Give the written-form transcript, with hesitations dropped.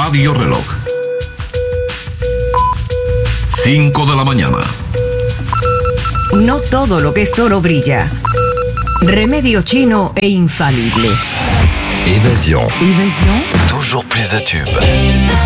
Radio Reloj. 5 de la mañana. No todo lo que es oro brilla. Remedio chino e infalible. Évasion. Toujours plus de tubes.